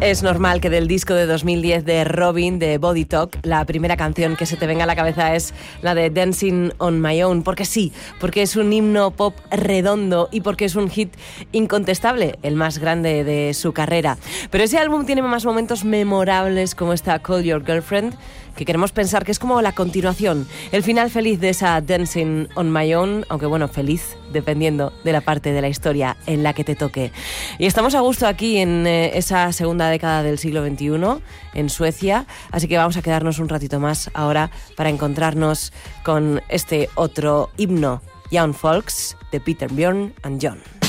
Es normal que del disco de 2010 de Robyn, de Body Talk, la primera canción que se te venga a la cabeza es la de Dancing on My Own, porque sí, porque es un himno pop redondo y porque es un hit incontestable, el más grande de su carrera. Pero ese álbum tiene más momentos memorables como esta Call Your Girlfriend, que queremos pensar que es como la continuación, el final feliz de esa Dancing on My Own, aunque bueno, feliz dependiendo de la parte de la historia en la que te toque. Y estamos a gusto aquí en esa segunda década del siglo XXI, en Suecia, así que vamos a quedarnos un ratito más ahora para encontrarnos con este otro himno, Young Folks, de Peter, Björn and John.